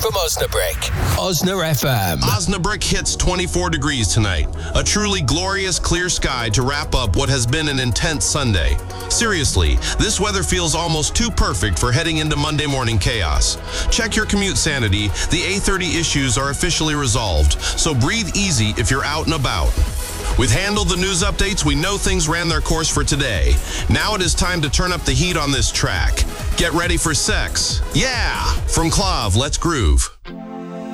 from Osnabrück. Osna FM. Osnabrück hits 24 degrees tonight. A truly glorious clear sky to wrap up what has been an intense Sunday. Seriously, this weather feels almost too perfect for heading into Monday morning chaos. Check your commute sanity. The A30 issues are officially resolved, so breathe easy if you're out and about. With Handle the news updates, we know things ran their course for today. Now it is time to turn up the heat on this track. Get ready for sex. Yeah! From Clav, let's groove.